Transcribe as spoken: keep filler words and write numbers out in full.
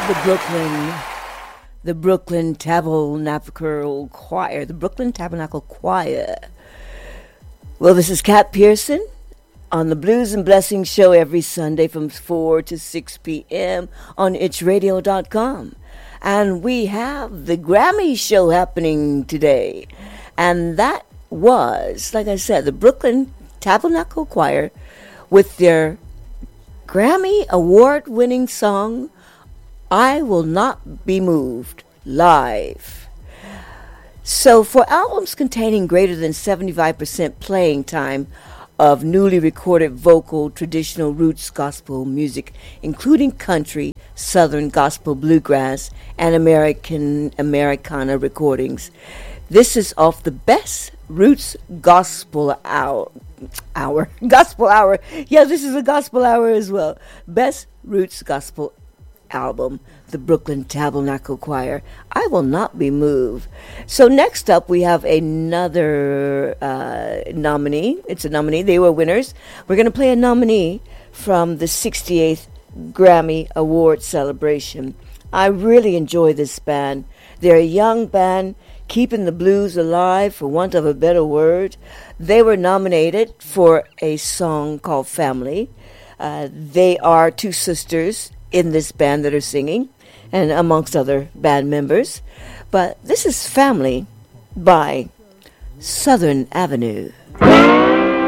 the Brooklyn, the Brooklyn Tabernacle Choir, the Brooklyn Tabernacle Choir. Well, this is Kat Pearson on the Blues and Blessings show every Sunday from four to six p.m. on itch radio dot com. And we have the Grammy show happening today. And that was, like I said, the Brooklyn Tabernacle Choir with their Grammy award-winning song, I Will Not Be Moved, live. So for albums containing greater than seventy-five percent playing time of newly recorded vocal traditional roots gospel music, including country, southern gospel, bluegrass, and American Americana recordings, this is off the Best Roots Gospel Hour. Hour. Gospel Hour. Yeah, this is a Gospel Hour as well. Best Roots Gospel album, the Brooklyn Tabernacle Choir, I Will Not Be Moved. So next up, we have another uh, nominee. It's a nominee. They were winners. We're going to play a nominee from the sixty-eighth Grammy Award celebration. I really enjoy this band. They're a young band keeping the blues alive, for want of a better word. They were nominated for a song called Family. Uh, they are two sisters in this band that are singing, and amongst other band members. But this is Family by Southern Avenue.